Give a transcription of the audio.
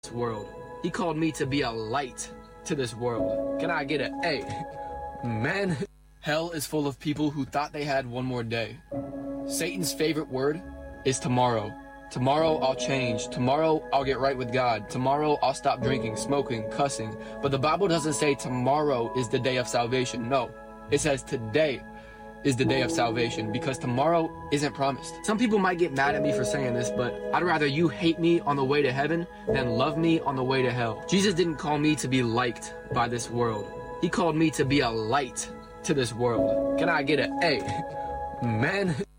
world. He called me to be a light to this world. Can I get an A? Man. Hell is full of people who thought they had one more day. Satan's favorite word is tomorrow. Tomorrow I'll change. Tomorrow I'll get right with God. Tomorrow I'll stop drinking, smoking, cussing. But the Bible doesn't say tomorrow is the day of salvation. No, it says today is the day of salvation, because tomorrow isn't promised. Some people might get mad at me for saying this, but I'd rather you hate me on the way to heaven than love me on the way to hell. Jesus didn't call me to be liked by this world. He called me to be a light to this world. Can I get an A? Man.